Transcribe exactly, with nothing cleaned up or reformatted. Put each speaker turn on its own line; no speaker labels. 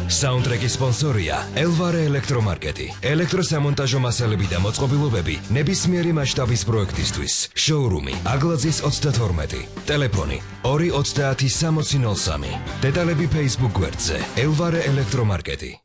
საუნდტრეკის სპონსორია ელვარე ელექტრომარკეტი. ელექტროსამონტაჟო მასალები და მოწყობილობები ნებისმიერი მასშტაბის პროექტისთვის. შოურუმი აგლაძის ოცდათორმეტი. ტელეფონი ორი ოცდაათი სამოცი ნოლ სამი. დეტალები Facebook გვერდზე ელვარე ელექტრომარკეტი.